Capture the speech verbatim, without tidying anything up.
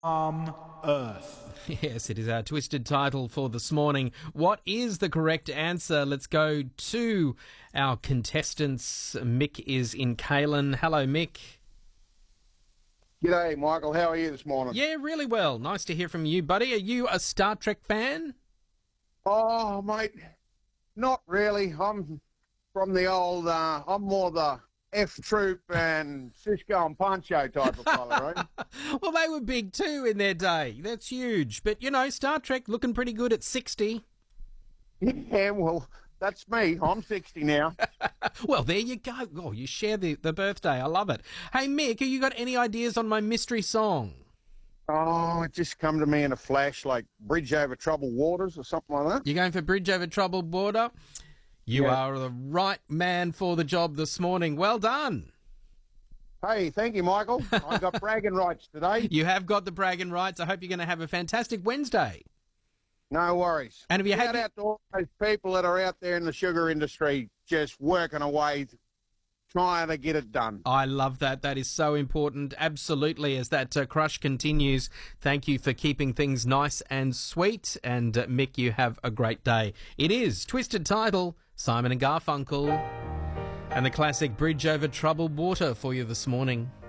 Um, Earth. Yes, it is our twisted title for this morning. What is the correct answer? Let's go to our contestants. Mick is in Kalen. Hello, Mick. G'day, Michael. How are you this morning? Yeah, really well. Nice to hear from you, buddy. Are you a Star Trek fan? Oh, mate, not really. I'm from the old, uh, I'm more the F Troop and Cisco and Pancho type of fella, right? Well, they were big too in their day. That's huge. But, you know, Star Trek looking pretty good at sixty. Yeah, well, that's me. I'm sixty now. Well, there you go. Oh, you share the, the birthday. I love it. Hey, Mick, have you got any ideas on my mystery song? Oh, it just come to me in a flash, like Bridge Over Troubled Waters or something like that. You're going for Bridge Over Troubled Water? You Yeah. are the right man for the job this morning. Well done. Hey, thank you, Michael. I got bragging rights today. You have got the bragging rights. I hope you're going to have a fantastic Wednesday. No worries. And have you Shout had out to all those people that are out there in the sugar industry just working away, trying to get it done. I love that. That is so important. Absolutely. As that uh, crush continues, thank you for keeping things nice and sweet. And uh, Mick, you have a great day. It is Twisted Title, Simon and Garfunkel, and the classic Bridge Over Troubled Water for you this morning.